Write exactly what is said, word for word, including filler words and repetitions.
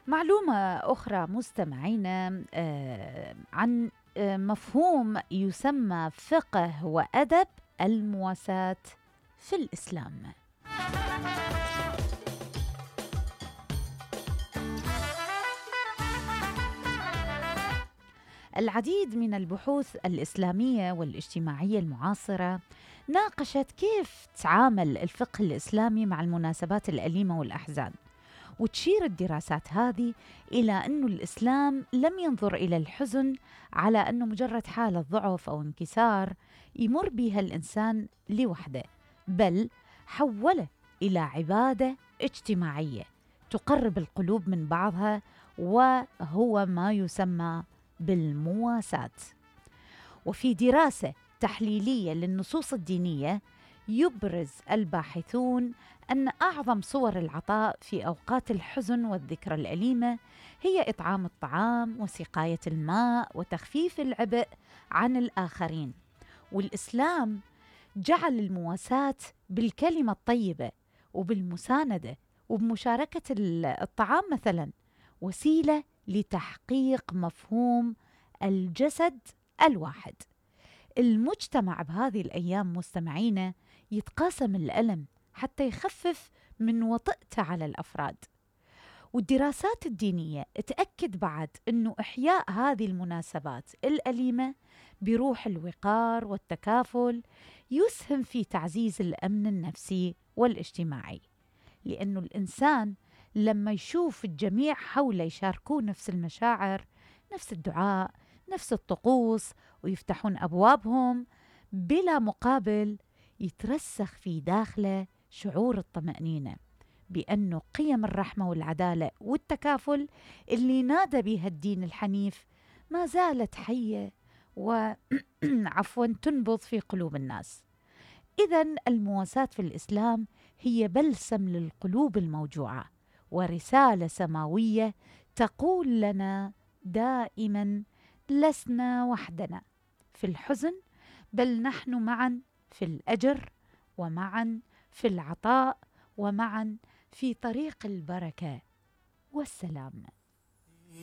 معلومة أخرى مستمعينا آه، عن آه، مفهوم يسمى فقه وأدب المواساة في الإسلام. العديد من البحوث الإسلامية والاجتماعية المعاصرة ناقشت كيف تعامل الفقه الإسلامي مع المناسبات الأليمة والأحزان، وتشير الدراسات هذه إلى أن الإسلام لم ينظر إلى الحزن على أنه مجرد حالة ضعف أو انكسار يمر بها الإنسان لوحده، بل حوله إلى عبادة اجتماعية تقرب القلوب من بعضها، وهو ما يسمى بالمواساة. وفي دراسة تحليلية للنصوص الدينية يبرز الباحثون أن أعظم صور العطاء في أوقات الحزن والذكرى الأليمة هي إطعام الطعام وسقاية الماء وتخفيف العبء عن الآخرين. والإسلام جعل المواساة بالكلمة الطيبة وبالمساندة وبمشاركة الطعام مثلا وسيلة لتحقيق مفهوم الجسد الواحد. المجتمع بهذه الأيام مستمعينا يتقاسم الألم حتى يخفف من وطئته على الأفراد. والدراسات الدينية تأكد بعد أنه إحياء هذه المناسبات الأليمة بروح الوقار والتكافل يسهم في تعزيز الأمن النفسي والاجتماعي، لأنه الإنسان لما يشوف الجميع حوله يشاركون نفس المشاعر، نفس الدعاء، نفس الطقوس، ويفتحون أبوابهم بلا مقابل، يترسخ في داخله شعور الطمأنينة بأنه قيم الرحمة والعدالة والتكافل اللي نادى بها الدين الحنيف ما زالت حية وعفوا تنبض في قلوب الناس. إذن المواساة في الإسلام هي بلسم للقلوب الموجوعة ورسالة سماوية تقول لنا دائما لسنا وحدنا في الحزن، بل نحن معا في الأجر، ومعا في العطاء، ومعا في طريق البركة والسلام.